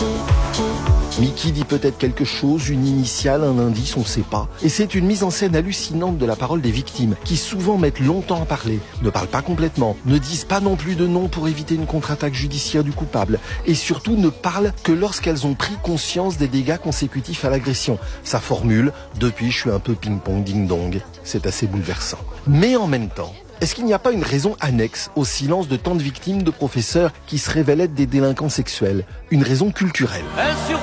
Mickey dit peut-être quelque chose, une initiale, un indice, on ne sait pas. Et c'est une mise en scène hallucinante de la parole des victimes, qui souvent mettent longtemps à parler, ne parlent pas complètement, ne disent pas non plus de nom pour éviter une contre-attaque judiciaire du coupable, et surtout ne parlent que lorsqu'elles ont pris conscience des dégâts consécutifs à l'agression. Sa formule, depuis je suis un peu ping-pong ding-dong, c'est assez bouleversant. Mais en même temps, est-ce qu'il n'y a pas une raison annexe au silence de tant de victimes de professeurs qui se révèlent être des délinquants sexuels? Une raison culturelle.